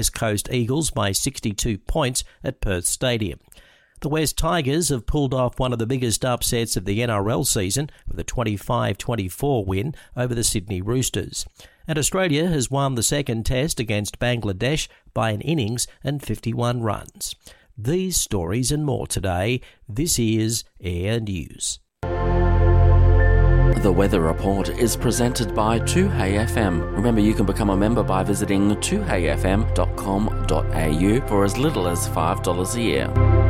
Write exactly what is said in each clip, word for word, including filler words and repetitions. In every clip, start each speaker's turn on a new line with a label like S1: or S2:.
S1: West Coast Eagles by sixty-two points at Perth Stadium. The West Tigers have pulled off one of the biggest upsets of the N R L season with a twenty-five twenty-four win over the Sydney Roosters. And Australia has won the second test against Bangladesh by an innings and fifty-one runs. These stories and more today. This is Air News.
S2: The Weather Report is presented by two Hey F M. Remember, you can become a member by visiting two hey f m dot com dot a u for as little as five dollars a year.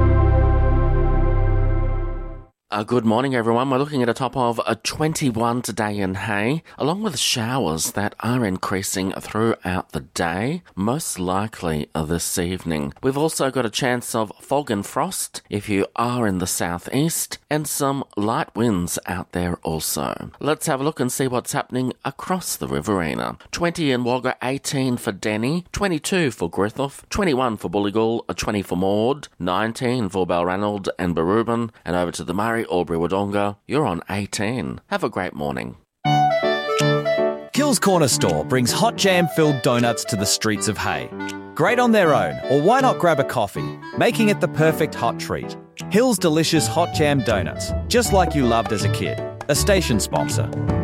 S2: Uh, good morning, everyone. We're looking at a top of a twenty-one today in Hay, along with showers that are increasing throughout the day, most likely this evening. We've also got a chance of fog and frost if you are in the southeast, and some light winds out there also. Let's have a look and see what's happening across the Riverina. twenty in Wagga, eighteen for Denny, twenty-two for Griffith, twenty-one for Bulligal, twenty for Maud, nineteen for Balranald and Barubin, and over to the Murray, Albury Wodonga, you're on eighteen. Have a great morning.
S3: Kills Corner Store brings hot jam-filled donuts to the streets of Hay. Great on their own, or why not grab a coffee, making it the perfect hot treat. Hill's delicious hot jam donuts, just like you loved as a kid. A station sponsor.